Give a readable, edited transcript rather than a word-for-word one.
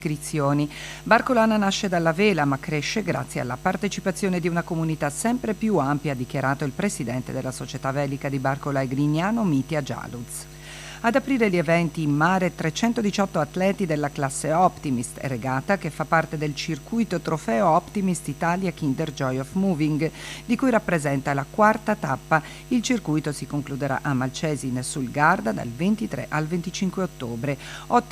iscrizioni. Barcolana nasce dalla vela ma cresce grazie alla partecipazione di una comunità sempre più ampia, ha dichiarato il presidente della società velica di Barcola e Grignano, Mitja Jaluz. Ad aprire gli eventi in mare 318 atleti della classe Optimist regata, che fa parte del circuito trofeo Optimist Italia Kinder Joy of Moving, di cui rappresenta la quarta tappa. Il circuito si concluderà a Malcesin sul Garda dal 23 al 25 ottobre.